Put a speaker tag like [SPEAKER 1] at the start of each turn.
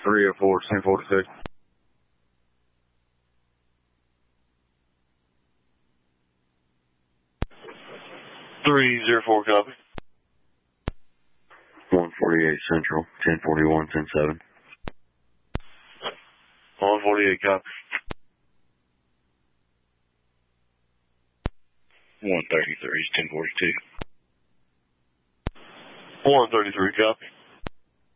[SPEAKER 1] 304, 1046.
[SPEAKER 2] 304, copy.
[SPEAKER 1] 148 Central, 1041, 107.
[SPEAKER 2] 148, copy.
[SPEAKER 3] 133 is 1042.
[SPEAKER 2] 133, copy.